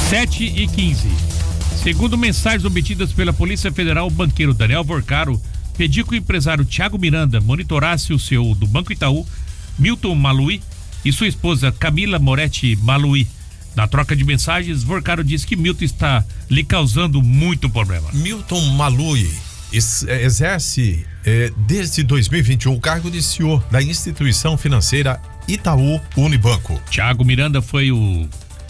7h15. Segundo mensagens obtidas pela Polícia Federal, o banqueiro Daniel Vorcaro pediu que o empresário Thiago Miranda monitorasse o CEO do Banco Itaú, Milton Malui, e sua esposa Camila Moretti Malui. Na troca de mensagens, Vorcaro disse que Milton está lhe causando muito problema. Milton Malui exerce desde 2021 o cargo de CEO da instituição financeira Itaú Unibanco. Thiago Miranda foi o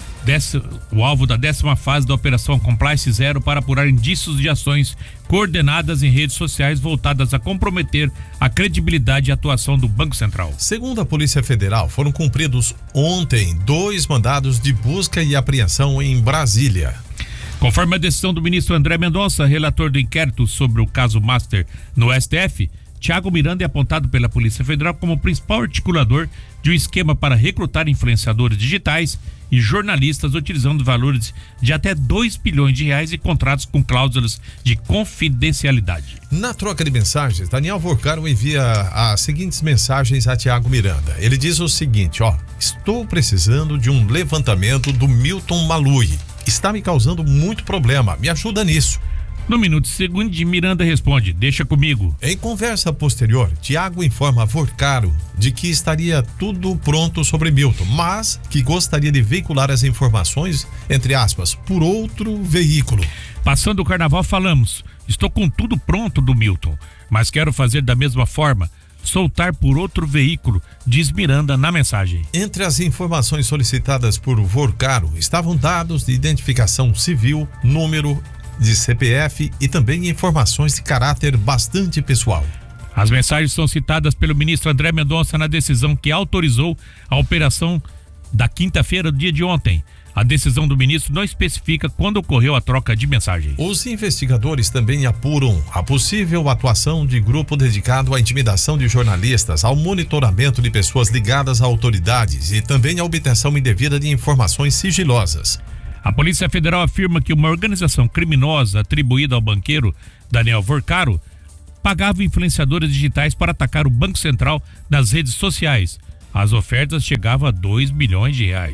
alvo da 10ª fase da Operação Compliance Zero para apurar indícios de ações coordenadas em redes sociais voltadas a comprometer a credibilidade e atuação do Banco Central. Segundo a Polícia Federal, foram cumpridos ontem 2 mandados de busca e apreensão em Brasília. Conforme a decisão do ministro André Mendonça, relator do inquérito sobre o caso Master no STF, Thiago Miranda é apontado pela Polícia Federal como principal articulador de um esquema para recrutar influenciadores digitais e jornalistas utilizando valores de até 2 bilhões de reais e contratos com cláusulas de confidencialidade. Na troca de mensagens, Daniel Vorcaro envia as seguintes mensagens a Thiago Miranda. Ele diz o seguinte, estou precisando de um levantamento do Milton Malui. Está me causando muito problema, me ajuda nisso. No minuto seguinte, Miranda responde, deixa comigo. Em conversa posterior, Thiago informa a Vorcaro de que estaria tudo pronto sobre Milton, mas que gostaria de veicular as informações, entre aspas, por outro veículo. Passando o carnaval falamos, estou com tudo pronto do Milton, mas quero fazer da mesma forma, soltar por outro veículo, diz Miranda na mensagem. Entre as informações solicitadas por Vorcaro estavam dados de identificação civil, número de CPF e também informações de caráter bastante pessoal. As mensagens são citadas pelo ministro André Mendonça na decisão que autorizou a operação da quinta-feira, do dia de ontem. A decisão do ministro não especifica quando ocorreu a troca de mensagem. Os investigadores também apuram a possível atuação de grupo dedicado à intimidação de jornalistas, ao monitoramento de pessoas ligadas a autoridades e também à obtenção indevida de informações sigilosas. A Polícia Federal afirma que uma organização criminosa atribuída ao banqueiro Daniel Vorcaro pagava influenciadores digitais para atacar o Banco Central nas redes sociais. As ofertas chegavam a 2 bilhões de reais.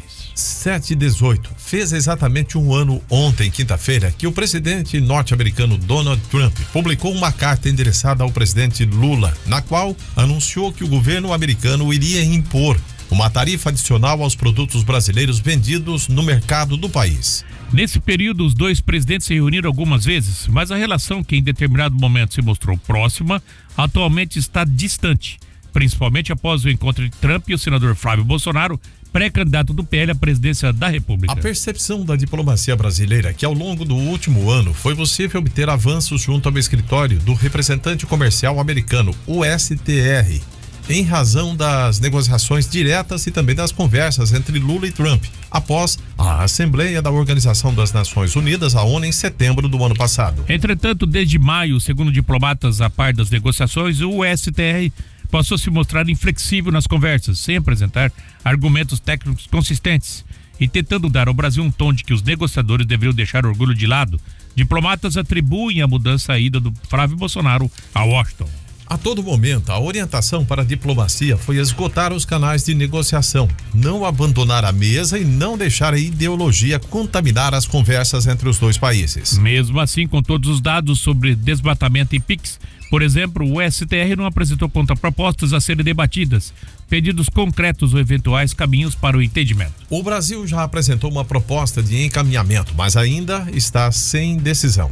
7/18. Fez exatamente um ano ontem, quinta-feira, que o presidente norte-americano Donald Trump publicou uma carta endereçada ao presidente Lula, na qual anunciou que o governo americano iria impor uma tarifa adicional aos produtos brasileiros vendidos no mercado do país. Nesse período, os dois presidentes se reuniram algumas vezes, mas a relação, que em determinado momento se mostrou próxima, atualmente está distante, principalmente após o encontro de Trump e o senador Flávio Bolsonaro, pré-candidato do PL à presidência da República. A percepção da diplomacia brasileira é que ao longo do último ano foi possível obter avanços junto ao escritório do representante comercial americano, o STR, em razão das negociações diretas e também das conversas entre Lula e Trump, após a Assembleia da Organização das Nações Unidas, a ONU, em setembro do ano passado. Entretanto, desde maio, segundo diplomatas a par das negociações, o STR passou a se mostrar inflexível nas conversas, sem apresentar argumentos técnicos consistentes e tentando dar ao Brasil um tom de que os negociadores deveriam deixar orgulho de lado. Diplomatas atribuem a mudança à ida do Flávio Bolsonaro a Washington. A todo momento, a orientação para a diplomacia foi esgotar os canais de negociação, não abandonar a mesa e não deixar a ideologia contaminar as conversas entre os dois países. Mesmo assim, com todos os dados sobre desmatamento em PIX, por exemplo, o STR não apresentou contrapropostas a serem debatidas, pedidos concretos ou eventuais caminhos para o entendimento. O Brasil já apresentou uma proposta de encaminhamento, mas ainda está sem decisão.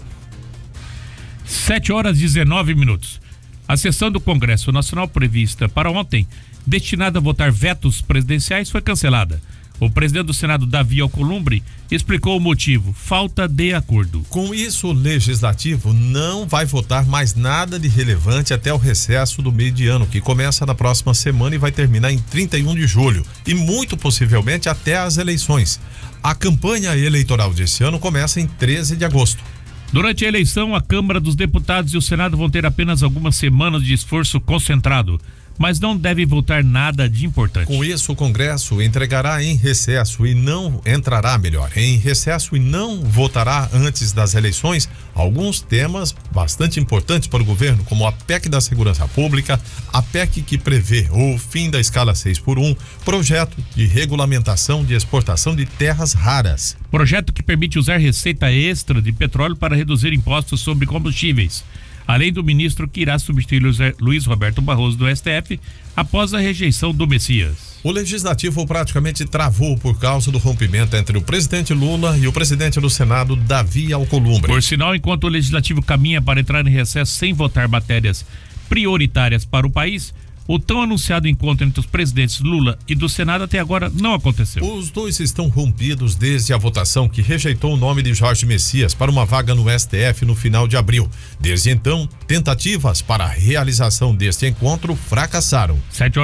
7h19. A sessão do Congresso Nacional prevista para ontem, destinada a votar vetos presidenciais, foi cancelada. O presidente do Senado, Davi Alcolumbre, explicou o motivo: falta de acordo. Com isso, o Legislativo não vai votar mais nada de relevante até o recesso do meio de ano, que começa na próxima semana e vai terminar em 31 de julho, e muito possivelmente até as eleições. A campanha eleitoral desse ano começa em 13 de agosto. Durante a eleição, a Câmara dos Deputados e o Senado vão ter apenas algumas semanas de esforço concentrado mas não deve votar nada de importante. Com isso, o Congresso entregará em recesso e não entrará, em recesso e não votará antes das eleições alguns temas bastante importantes para o governo, como a PEC da Segurança Pública, a PEC que prevê o fim da escala 6x1, projeto de regulamentação de exportação de terras raras. Projeto que permite usar receita extra de petróleo para reduzir impostos sobre combustíveis. Além do ministro que irá substituir Luiz Roberto Barroso do STF após a rejeição do Messias. O Legislativo praticamente travou por causa do rompimento entre o presidente Lula e o presidente do Senado, Davi Alcolumbre. Por sinal, enquanto o Legislativo caminha para entrar em recesso sem votar matérias prioritárias para o país, o tão anunciado encontro entre os presidentes Lula e do Senado até agora não aconteceu. Os dois estão rompidos desde a votação que rejeitou o nome de Jorge Messias para uma vaga no STF no final de abril. Desde então, tentativas para a realização deste encontro fracassaram.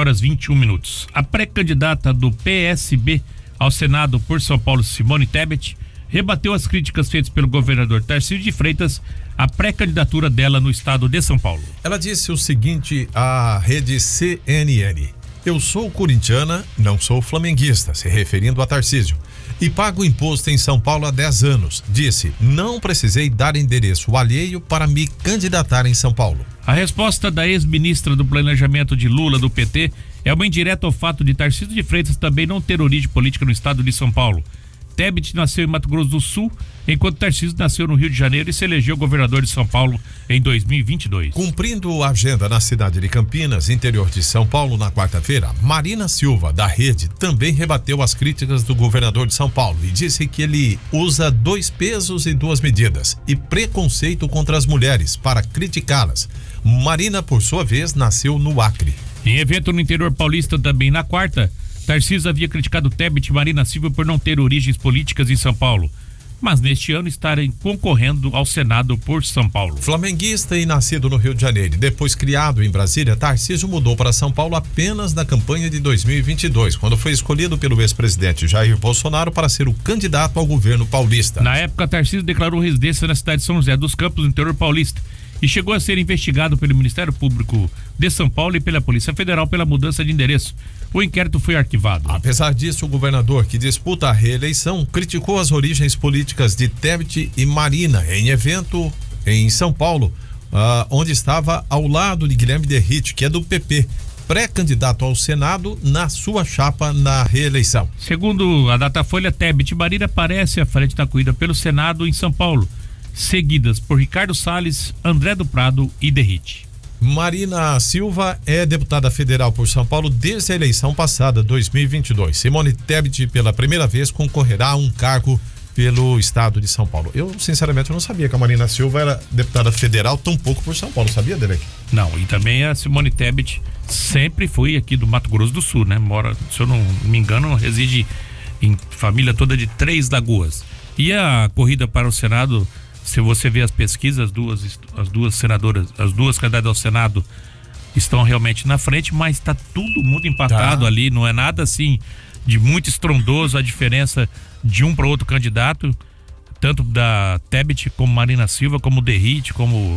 7h21. A pré-candidata do PSB ao Senado por São Paulo, Simone Tebet, rebateu as críticas feitas pelo governador Tarcísio de Freitas à pré-candidatura dela no estado de São Paulo. Ela disse o seguinte à rede CNN: eu sou corintiana, não sou flamenguista, se referindo a Tarcísio, e pago imposto em São Paulo há 10 anos. Disse, não precisei dar endereço alheio para me candidatar em São Paulo. A resposta da ex-ministra do Planejamento de Lula, do PT, é uma indireta ao fato de Tarcísio de Freitas também não ter origem política no estado de São Paulo. Tebet nasceu em Mato Grosso do Sul, enquanto Tarcísio nasceu no Rio de Janeiro e se elegeu governador de São Paulo em 2022. Cumprindo a agenda na cidade de Campinas, interior de São Paulo, na quarta-feira, Marina Silva, da Rede, também rebateu as críticas do governador de São Paulo e disse que ele usa 2 pesos e 2 medidas e preconceito contra as mulheres para criticá-las. Marina, por sua vez, nasceu no Acre. Em evento no interior paulista também na quarta, Tarcísio havia criticado Tebet e Marina Silva por não ter origens políticas em São Paulo, mas neste ano estarem concorrendo ao Senado por São Paulo. Flamenguista e nascido no Rio de Janeiro, depois criado em Brasília, Tarcísio mudou para São Paulo apenas na campanha de 2022, quando foi escolhido pelo ex-presidente Jair Bolsonaro para ser o candidato ao governo paulista. Na época, Tarcísio declarou residência na cidade de São José dos Campos, no interior paulista, e chegou a ser investigado pelo Ministério Público de São Paulo e pela Polícia Federal pela mudança de endereço. O inquérito foi arquivado. Apesar disso, o governador que disputa a reeleição criticou as origens políticas de Tebet e Marina em evento em São Paulo, onde estava ao lado de Guilherme Derrite, que é do PP, pré-candidato ao Senado na sua chapa na reeleição. Segundo a Datafolha, Tebet e Marina aparecem à frente da corrida pelo Senado em São Paulo, seguidas por Ricardo Salles, André do Prado e Derrite. Marina Silva é deputada federal por São Paulo desde a eleição passada, 2022. Simone Tebet, pela primeira vez, concorrerá a um cargo pelo estado de São Paulo. Eu, sinceramente, não sabia que a Marina Silva era deputada federal tão pouco por São Paulo, sabia, Derek? Não, e também a Simone Tebet sempre foi aqui do Mato Grosso do Sul, né? Mora, se eu não me engano, reside em família toda de Três Lagoas. E a corrida para o Senado, se você vê as pesquisas, as duas senadoras, as duas candidatas ao Senado estão realmente na frente, mas está todo mundo empatado ali, não é nada assim de muito estrondoso a diferença de um para outro candidato, tanto da Tebet como Marina Silva, como Derrite, como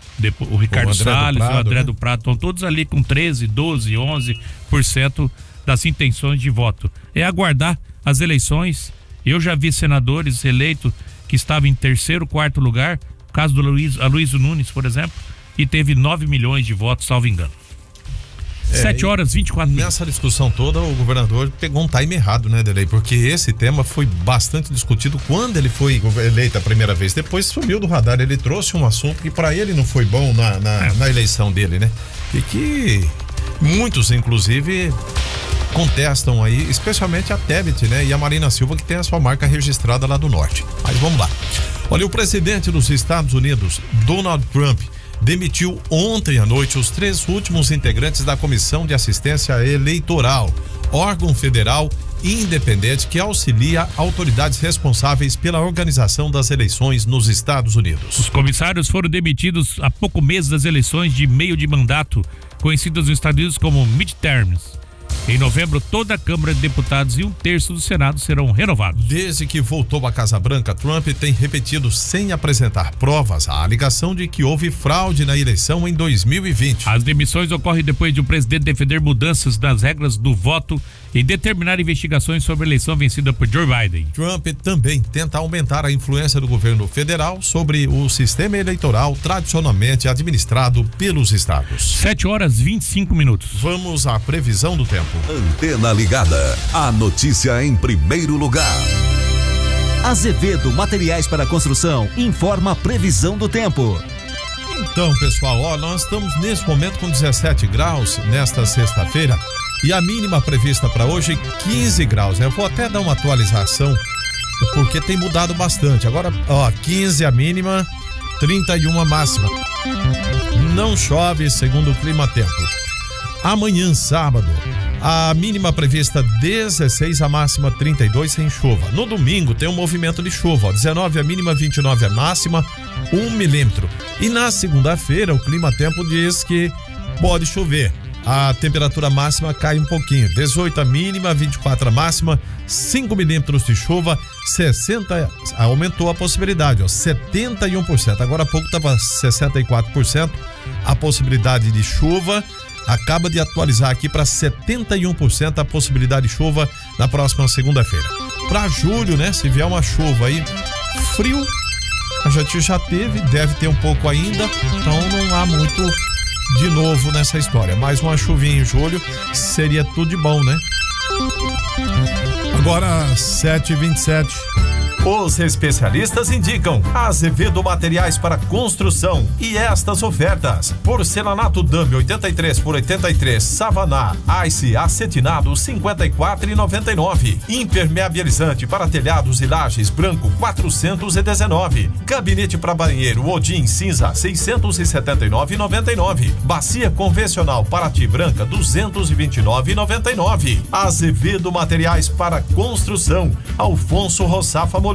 o Ricardo Salles, o André do Prado, estão todos ali com 13, 12, 11% das intenções de voto. É aguardar as eleições. Eu já vi senadores eleitos que estava em 3º, 4º lugar, o caso do Aloysio Nunes, por exemplo, e teve 9 milhões de votos, salvo engano. 7h24. Nessa discussão toda, o governador pegou um time errado, né, Delei? Porque esse tema foi bastante discutido quando ele foi eleito a primeira vez. Depois sumiu do radar. Ele trouxe um assunto que para ele não foi bom na eleição dele, né? E que muitos, inclusive, contestam aí, especialmente a Tebet, né? E a Marina Silva, que tem a sua marca registrada lá do norte. Mas vamos lá. Olha, o presidente dos Estados Unidos, Donald Trump, demitiu ontem à noite os 3 últimos integrantes da Comissão de Assistência Eleitoral, órgão federal independente que auxilia autoridades responsáveis pela organização das eleições nos Estados Unidos. Os comissários foram demitidos há pouco mês das eleições de meio de mandato, conhecidas nos Estados Unidos como midterms. Em novembro, toda a Câmara de Deputados e 1/3 do Senado serão renovados. Desde que voltou à Casa Branca, Trump tem repetido sem apresentar provas a alegação de que houve fraude na eleição em 2020. As demissões ocorrem depois de o presidente defender mudanças nas regras do voto e determinar investigações sobre a eleição vencida por Joe Biden. Trump também tenta aumentar a influência do governo federal sobre o sistema eleitoral tradicionalmente administrado pelos estados. 7h25. Vamos à previsão do tempo. Antena ligada. A notícia em primeiro lugar. Azevedo Materiais para Construção informa a previsão do tempo. Então, pessoal, nós estamos nesse momento com 17 graus nesta sexta-feira e a mínima prevista para hoje 15 graus. Eu vou até dar uma atualização porque tem mudado bastante. Agora, 15 a mínima, 31 a máxima. Não chove, segundo o Clima Tempo. Amanhã, sábado, a mínima prevista 16, a máxima 32 sem chuva. No domingo tem um movimento de chuva, 19 a mínima, 29 a máxima, 1 milímetro. E na segunda-feira o Clima Tempo diz que pode chover. A temperatura máxima cai um pouquinho, 18 a mínima, 24 a máxima, 5 milímetros de chuva, 60, aumentou a possibilidade, 71%. Agora há pouco estava 64% a possibilidade de chuva. Acaba de atualizar aqui para 71% a possibilidade de chuva na próxima segunda-feira. Para julho, né? Se vier uma chuva aí, frio, a gente já teve, deve ter um pouco ainda, então não há muito de novo nessa história. Mais uma chuvinha em julho seria tudo de bom, né? Agora 7h27. Os especialistas indicam Azevedo Materiais para Construção e estas ofertas: porcelanato Dame 83 por 83, Savaná Ice acetinado 54,99, impermeabilizante para telhados e lajes branco 419, gabinete para banheiro Odin cinza 679,99, bacia convencional Paraty branca 229,99. Azevedo Materiais para Construção, Alfonso Roçafa Molina.